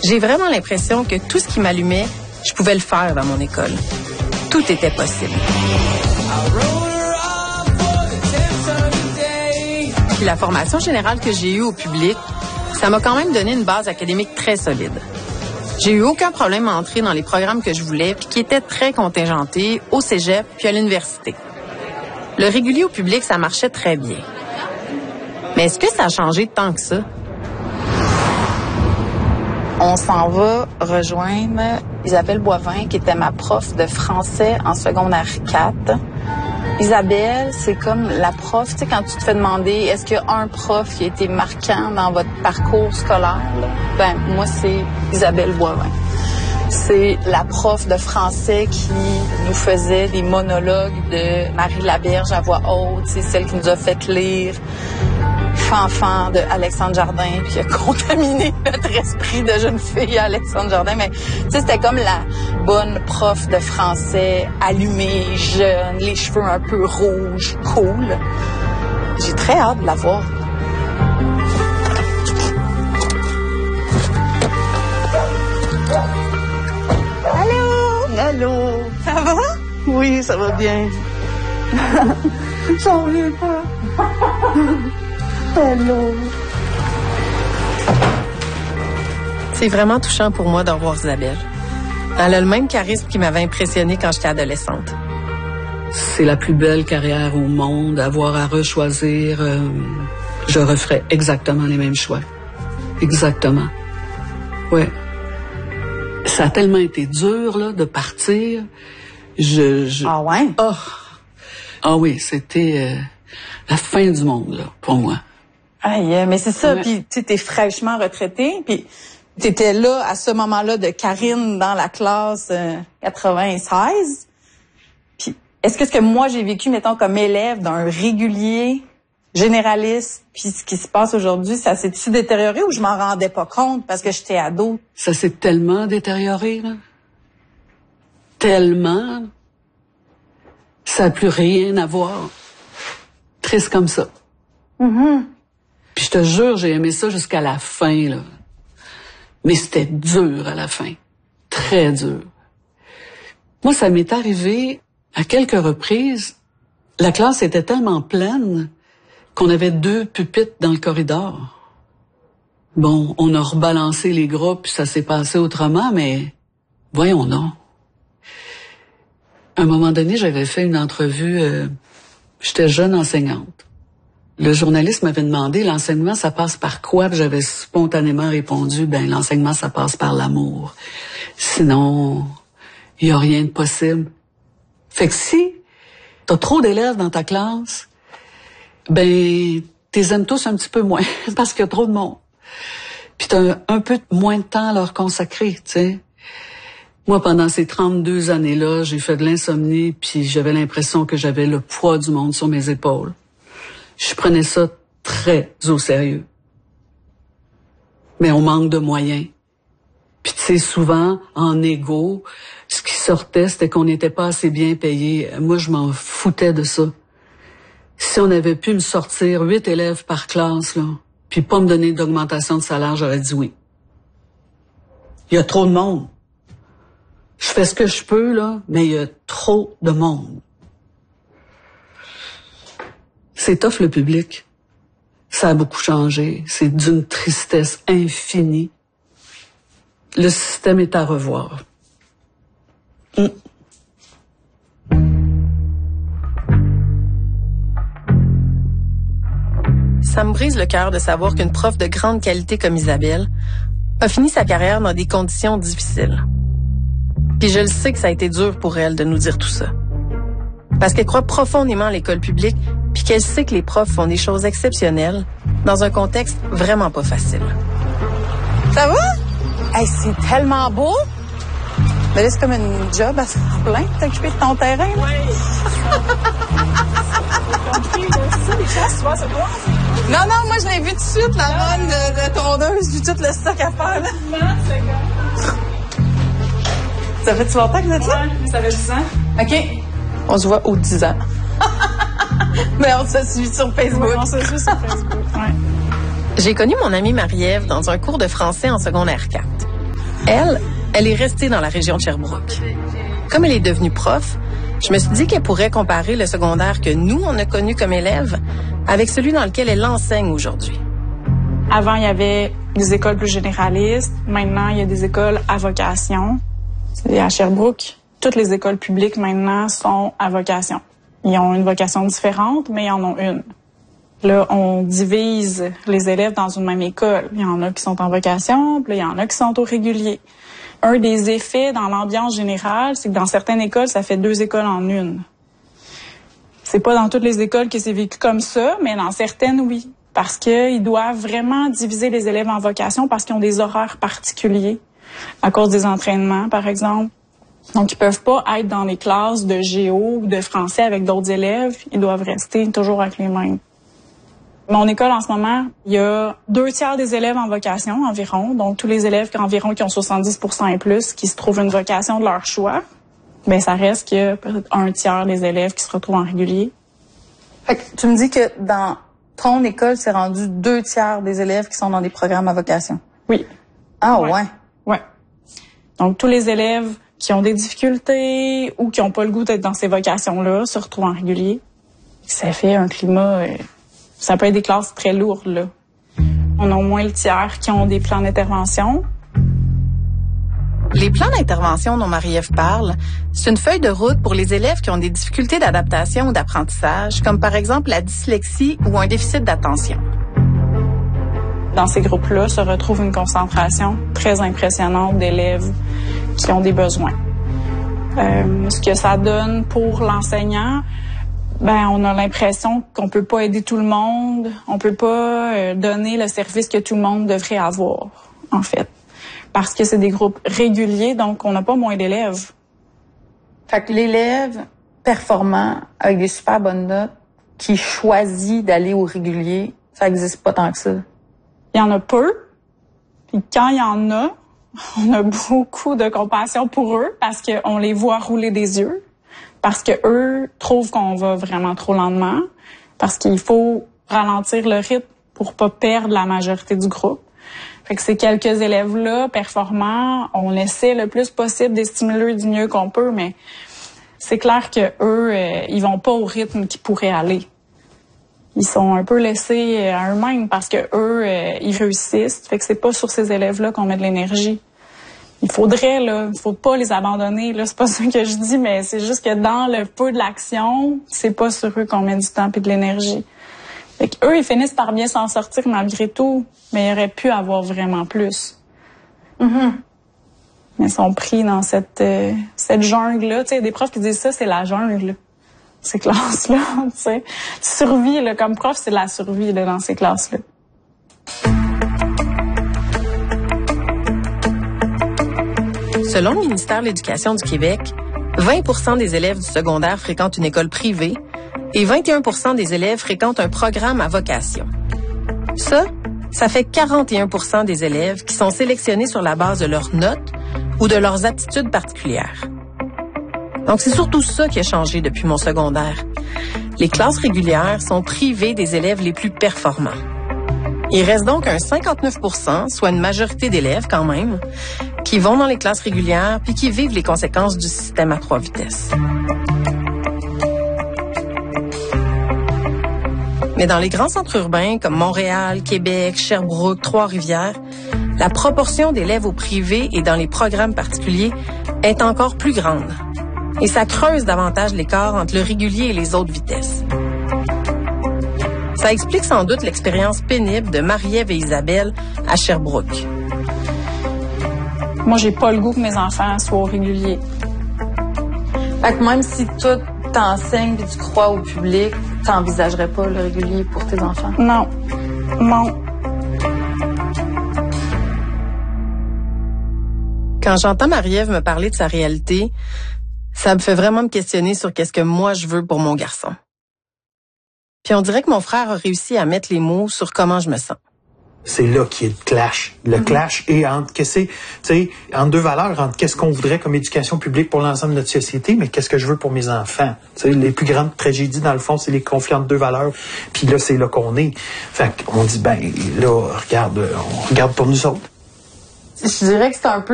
J'ai vraiment l'impression que tout ce qui m'allumait, je pouvais le faire dans mon école. Tout était possible. Puis la formation générale que j'ai eue au public, ça m'a quand même donné une base académique très solide. J'ai eu aucun problème à entrer dans les programmes que je voulais puis qui étaient très contingentés au cégep puis à l'université. Le régulier au public, ça marchait très bien. Mais est-ce que ça a changé tant que ça? On s'en va rejoindre Isabelle Boivin, qui était ma prof de français en secondaire 4. Isabelle, c'est comme la prof, tu sais, quand tu te fais demander est-ce qu'il y a un prof qui a été marquant dans votre parcours scolaire, là? Ben, moi, c'est Isabelle Boivin. C'est la prof de français qui nous faisait des monologues de Marie Laberge à voix haute, c'est celle qui nous a fait lire Fanfan de Alexandre Jardin, puis qui a contaminé notre esprit de jeune fille à Alexandre Jardin. Mais tu sais, c'était comme la bonne prof de français, allumée, jeune, les cheveux un peu rouges, cool. J'ai très hâte de la voir. Allô? Allô? Ça va? Oui, ça va bien. J'en reviens pas. Allô? C'est vraiment touchant pour moi de revoir Isabelle. Elle a le même charisme qui m'avait impressionnée quand j'étais adolescente. C'est la plus belle carrière au monde, avoir à rechoisir. Je referais exactement les mêmes choix. Exactement. Ouais. Ça a tellement été dur, là, de partir. Ah ouais? Ah oui, c'était la fin du monde, là, pour moi. Aïe, mais c'est ça. Ouais. Puis tu sais, t'es fraîchement retraité, puis t'étais là à ce moment-là de Karine dans la classe 96. Puis est-ce que ce que moi j'ai vécu, mettons, comme élève d'un régulier généraliste, puis ce qui se passe aujourd'hui, ça s'est-tu détérioré ou je m'en rendais pas compte parce que j'étais ado? Ça s'est tellement détérioré, là. Tellement. Ça n'a plus rien à voir. Triste comme ça. Mm-hmm. Puis je te jure, j'ai aimé ça jusqu'à la fin, là. Mais c'était dur à la fin. Très dur. Moi, ça m'est arrivé à quelques reprises. La classe était tellement pleine qu'on avait 2 pupitres dans le corridor. Bon, on a rebalancé les groupes, puis ça s'est passé autrement, mais voyons donc. À un moment donné, j'avais fait une entrevue, j'étais jeune enseignante. Le journaliste m'avait demandé, l'enseignement, ça passe par quoi? Puis j'avais spontanément répondu, l'enseignement, ça passe par l'amour. Sinon, il y a rien de possible. Fait que si t'as trop d'élèves dans ta classe, t'es aimes tous un petit peu moins, parce qu'il y a trop de monde. Puis t'as un peu moins de temps à leur consacrer, tu sais. Moi, pendant ces 32 années-là, j'ai fait de l'insomnie, puis j'avais l'impression que j'avais le poids du monde sur mes épaules. Je prenais ça très au sérieux. Mais on manque de moyens. Puis tu sais, souvent, en égo, ce qui sortait, c'était qu'on n'était pas assez bien payé. Moi, je m'en foutais de ça. Si on avait pu me sortir 8 élèves par classe, là, puis pas me donner d'augmentation de salaire, j'aurais dit oui. Il y a trop de monde. Je fais ce que je peux, là, mais il y a trop de monde. C'est tough, le public. Ça a beaucoup changé. C'est d'une tristesse infinie. Le système est à revoir. Ça me brise le cœur de savoir qu'une prof de grande qualité comme Isabelle a fini sa carrière dans des conditions difficiles. Puis je le sais que ça a été dur pour elle de nous dire tout ça. Parce qu'elle croit profondément à l'école publique, puis qu'elle sait que les profs font des choses exceptionnelles dans un contexte vraiment pas facile. Ça va? Hey, c'est tellement beau! Mais là, c'est comme une job à faire plein, t'occuper de ton terrain. Oui! Non, moi, je l'ai vu tout de suite, la run de tondeuse, vu tout le stock à faire, là. Ça fait-tu longtemps que vous êtes là? Ouais, ça fait 10 ans. OK. On se voit aux 10 ans. Mais on se suit sur Facebook. Oui, on se suit sur Facebook, ouais. J'ai connu mon amie Marie-Ève dans un cours de français en secondaire 4. Elle est restée dans la région de Sherbrooke. Comme elle est devenue prof, je me suis dit qu'elle pourrait comparer le secondaire que nous, on a connu comme élèves avec celui dans lequel elle enseigne aujourd'hui. Avant, il y avait des écoles plus généralistes. Maintenant, il y a des écoles à vocation. Et à Sherbrooke, toutes les écoles publiques maintenant sont à vocation. Ils ont une vocation différente, mais ils en ont une. Là, on divise les élèves dans une même école. Il y en a qui sont en vocation, puis là, il y en a qui sont au régulier. Un des effets dans l'ambiance générale, c'est que dans certaines écoles, ça fait 2 écoles en une. C'est pas dans toutes les écoles que c'est vécu comme ça, mais dans certaines, oui. Parce qu'ils doivent vraiment diviser les élèves en vocation parce qu'ils ont des horaires particuliers à cause des entraînements, par exemple. Donc, ils peuvent pas être dans les classes de géo ou de français avec d'autres élèves. Ils doivent rester toujours avec les mêmes. Mon école, en ce moment, il y a 2/3 des élèves en vocation environ. Donc, tous les élèves environ qui ont 70% et plus, qui se trouvent une vocation de leur choix. Mais ça reste qu'il y a peut-être 1/3 des élèves qui se retrouvent en régulier. Fait que tu me dis que dans ton école, c'est rendu 2/3 des élèves qui sont dans des programmes à vocation. Oui. Ah ouais. Ouais. Donc, tous les élèves qui ont des difficultés ou qui n'ont pas le goût d'être dans ces vocations-là se retrouvent en régulier. Ça fait un climat... ça peut être des classes très lourdes, là. On a au moins le tiers qui ont des plans d'intervention. Les plans d'intervention dont Marie-Ève parle, c'est une feuille de route pour les élèves qui ont des difficultés d'adaptation ou d'apprentissage, comme par exemple la dyslexie ou un déficit d'attention. Dans ces groupes-là se retrouve une concentration très impressionnante d'élèves qui ont des besoins. Ce que ça donne pour l'enseignant, on a l'impression qu'on peut pas aider tout le monde, on peut pas donner le service que tout le monde devrait avoir, en fait. Parce que c'est des groupes réguliers, donc on n'a pas moins d'élèves. Fait que l'élève performant, avec des super bonnes notes, qui choisit d'aller au régulier, ça n'existe pas tant que ça. Il y en a peu. Puis quand il y en a, on a beaucoup de compassion pour eux parce qu'on les voit rouler des yeux, parce que eux trouvent qu'on va vraiment trop lentement, parce qu'il faut ralentir le rythme pour pas perdre la majorité du groupe. Fait que ces quelques élèves-là, performants, on essaie le plus possible de stimuler du mieux qu'on peut, mais c'est clair que eux, ils vont pas au rythme qu'ils pourraient aller. Ils sont un peu laissés à eux-mêmes parce que eux, ils réussissent. Fait que c'est pas sur ces élèves-là qu'on met de l'énergie. Il faut pas les abandonner, là. C'est pas ça que je dis, mais c'est juste que dans le peu de l'action, c'est pas sur eux qu'on met du temps et de l'énergie. Fait qu'eux, ils finissent par bien s'en sortir malgré tout, mais ils auraient pu avoir vraiment plus. Mm-hmm. Mais ils sont pris dans cette jungle-là. Tu sais, des profs qui disent ça, c'est la jungle, ces classes-là, tu sais. Survie, là, comme prof, c'est la survie, là, dans ces classes-là. Selon le ministère de l'Éducation du Québec, 20% des élèves du secondaire fréquentent une école privée et 21% des élèves fréquentent un programme à vocation. Ça fait 41% des élèves qui sont sélectionnés sur la base de leurs notes ou de leurs aptitudes particulières. Donc, c'est surtout ça qui a changé depuis mon secondaire. Les classes régulières sont privées des élèves les plus performants. Il reste donc un 59%, soit une majorité d'élèves quand même, qui vont dans les classes régulières puis qui vivent les conséquences du système à 3 vitesses. Mais dans les grands centres urbains comme Montréal, Québec, Sherbrooke, Trois-Rivières, la proportion d'élèves au privé et dans les programmes particuliers est encore plus grande. Et ça creuse davantage l'écart entre le régulier et les autres vitesses. Ça explique sans doute l'expérience pénible de Marie-Ève et Isabelle à Sherbrooke. Moi, j'ai pas le goût que mes enfants soient au régulier. Fait que même si toi, t'enseignes et tu crois au public, t'envisagerais pas le régulier pour tes enfants? Non. Non. Quand j'entends Marie-Ève me parler de sa réalité, ça me fait vraiment me questionner sur qu'est-ce que moi je veux pour mon garçon. Puis on dirait que mon frère a réussi à mettre les mots sur comment je me sens. C'est là qu'il y a le clash. Le clash est entre entre deux valeurs, entre qu'est-ce qu'on voudrait comme éducation publique pour l'ensemble de notre société, mais qu'est-ce que je veux pour mes enfants. T'sais, les plus grandes tragédies, dans le fond, c'est les conflits entre deux valeurs. Puis là, c'est là qu'on est. Fait qu'on dit, là, on regarde pour nous autres. Je dirais que c'est un peu